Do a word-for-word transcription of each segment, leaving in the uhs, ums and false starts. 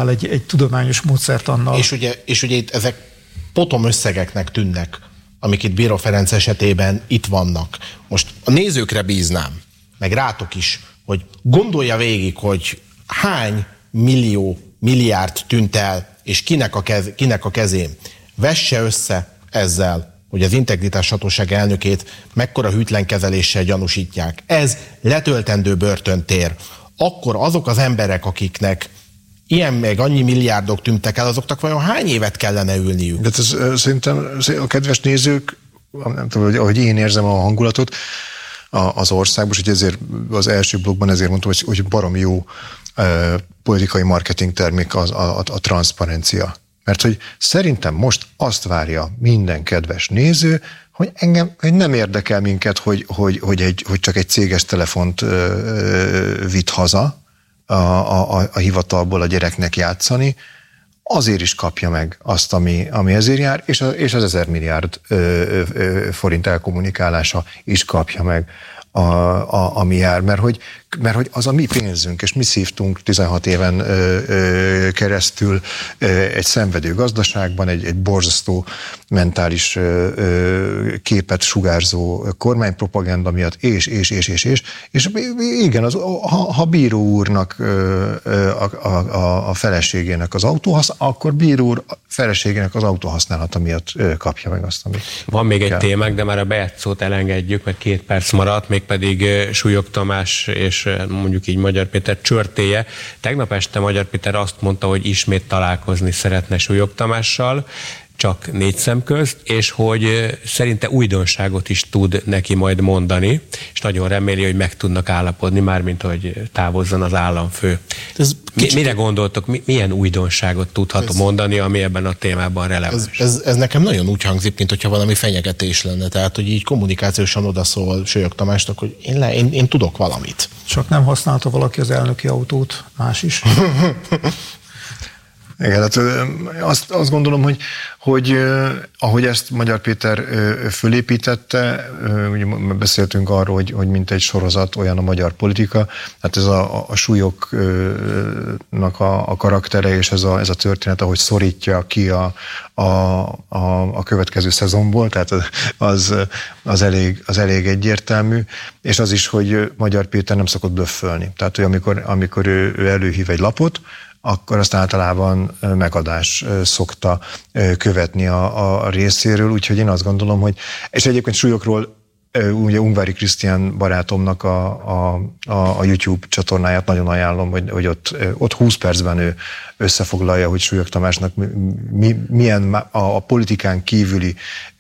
áll egy, egy tudományos módszertannal. És ugye, és ugye itt ezek potom összegeknek tűnnek, amik itt Bíró Ferenc esetében itt vannak. Most a nézőkre bíznám, meg rátok is, hogy gondolja végig, hogy hány millió, milliárd tűnt el, és kinek a, kez, kinek a kezén. Vesse össze ezzel, hogy az Integritás Hatóság elnökét mekkora hűtlen kezeléssel gyanúsítják. Ez letöltendő börtöntér. Akkor azok az emberek, akiknek ilyen meg annyi milliárdok tűntek el, azoknak vajon hány évet kellene ülniük? De ez, szerintem a kedves nézők, nem tudom, ahogy én érzem a hangulatot az országban, és ezért az első blogban ezért mondtam, hogy, hogy baromi jó uh, politikai marketing termék az, a, a, a transzparencia. Mert hogy szerintem most azt várja minden kedves néző, hogy engem hogy nem érdekel minket, hogy, hogy, hogy, egy, hogy csak egy céges telefont uh, uh, vitt haza a, a, a hivatalból a gyereknek játszani, azért is kapja meg azt, ami, ami ezért jár, és, a, és az ezer milliárd ö, ö, forint elkommunikálása is kapja meg, a, a, ami jár, mert hogy, mert hogy az a mi pénzünk, és mi szívtunk tizenhat éven ö, ö, keresztül ö, egy szenvedő gazdaságban, egy, egy borzasztó mentális ö, ö, képet sugárzó kormánypropaganda miatt, és, és, és, és, és, és igen, az, ha, ha bíró úrnak ö, ö, a, a, a feleségének az autóhasz, akkor bíró úr feleségének az autóhasználata miatt ö, kapja meg azt, amit Van még kell. egy témánk, de már a bejátszót elengedjük, mert két perc maradt, mégpedig Súlyog Tamás és mondjuk így Magyar Péter csörtéje. Tegnap este Magyar Péter azt mondta, hogy ismét találkozni szeretne Súlyog Tamással, csak négy szem közt, és hogy szerinte újdonságot is tud neki majd mondani, és nagyon reméli, hogy meg tudnak állapodni, mármint hogy távozzon az államfő. Ez kicsit... Mire gondoltok, milyen újdonságot tudhat ez... mondani, ami ebben a témában releváns? Ez, ez, ez nekem nagyon úgy hangzik, mint hogyha valami fenyegetés lenne, tehát hogy így kommunikációsan odaszól Súlyog Tamásnak, hogy én, le, én, én tudok valamit. Csak nem használta valaki az elnöki autót, más is. Igen, hát azt, azt gondolom, hogy, hogy ahogy ezt Magyar Péter fölépítette, ugye beszéltünk arról, hogy, hogy mint egy sorozat, olyan a magyar politika, hát ez a, a Súlyognak a, a karaktere, és ez a, ez a történet, ahogy szorítja ki a, a, a, a következő szezonból, tehát az, az, elég, az elég egyértelmű, és az is, hogy Magyar Péter nem szokott blöffölni. Tehát, hogy amikor, amikor ő, ő előhív egy lapot, akkor azt általában megadás szokta követni a, a részéről, úgyhogy én azt gondolom, hogy, és egyébként Súlyogról ugye Ungvári Krisztián barátomnak a, a, a YouTube csatornáját nagyon ajánlom, hogy, hogy ott, ott húsz percben ő összefoglalja, hogy Súlyog Tamásnak mi, milyen a, a politikán kívüli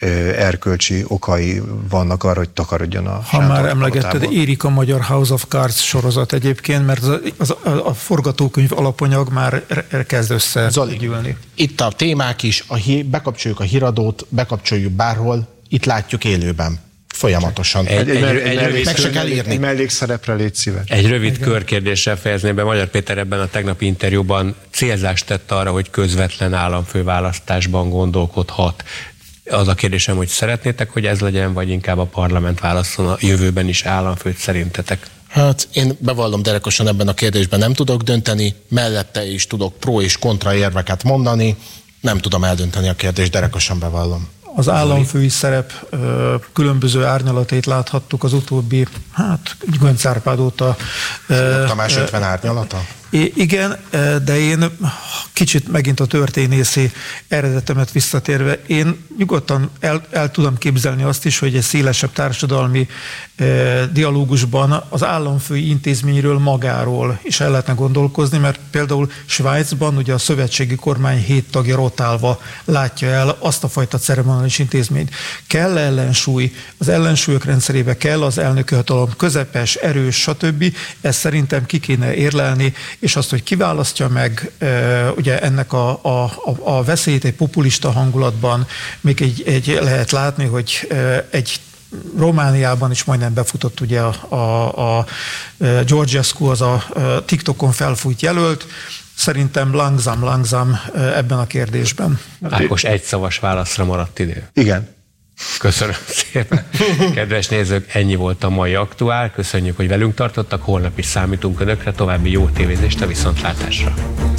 erkölcsi okai vannak arra, hogy takarodjon a Ha már emlegetted, érik a magyar House of Cards sorozat egyébként, mert az, az, a, a forgatókönyv alapanyag már kezd összegyűlni. Itt a témák is, a hí, bekapcsoljuk a híradót, bekapcsoljuk bárhol, itt látjuk élőben. Folyamatosan. Egy, egy, egy, egy, rövid, meg se kell írni. Egy mellékszerepre légy szíves. Egy rövid Igen. körkérdéssel fejezném be. Magyar Péter ebben a tegnapi interjúban célzást tett arra, hogy közvetlen államfőválasztásban gondolkodhat. Az a kérdésem, hogy szeretnétek, hogy ez legyen, vagy inkább a parlament válasszon a jövőben is államfőt szerintetek? Hát én bevallom derekosan, ebben a kérdésben nem tudok dönteni, mellette is tudok pro és kontra érveket mondani, nem tudom eldönteni a kérdést, derekosan bevallom. Az államfői szerep ö, különböző árnyalatait láthattuk az utóbbi, hát Göncz Árpád óta. Súlyog Tamás ötven árnyalata? Igen, de én kicsit megint a történészi eredetemet visszatérve, én nyugodtan el, el tudom képzelni azt is, hogy egy szélesebb társadalmi eh, dialógusban az államfői intézményről magáról is el lehetne gondolkozni, mert például Svájcban ugye a szövetségi kormány hét tagja rotálva látja el azt a fajta ceremoniális intézményt. Kell ellensúly, az ellensúlyok rendszerébe kell az elnöki hatalom közepes, erős, stb. Ezt szerintem ki kéne érlelni, és azt, hogy kiválasztja meg ugye ennek a, a, a veszélyt egy populista hangulatban, még egy, egy lehet látni, hogy egy Romániában is majdnem befutott ugye a, a, a Georgescu, az a TikTokon felfújt jelölt, szerintem langzám, langzám ebben a kérdésben. Ákos egyszavas válaszra maradt idő. Igen. Köszönöm szépen. Kedves nézők, ennyi volt a mai Aktuál. Köszönjük, hogy velünk tartottak. Holnap is számítunk Önökre. További jó tévézést, a viszontlátásra.